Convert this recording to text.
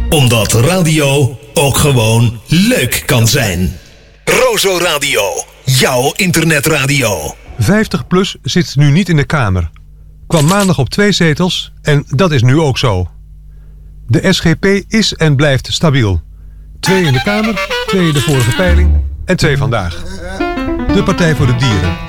Omdat radio ook gewoon leuk kan zijn. Rozo Radio, jouw internetradio. 50PLUS zit nu niet in de Kamer. Kwam maandag op 2 zetels en dat is nu ook zo. De SGP is en blijft stabiel. 2 in de Kamer, 2 in de vorige peiling en 2 vandaag. De Partij voor de Dieren.